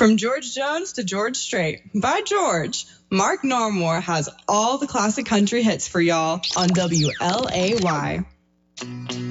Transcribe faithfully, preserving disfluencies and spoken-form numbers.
From George Jones to George Strait, by George, Mark Normore has all the classic country hits for y'all on W L A Y.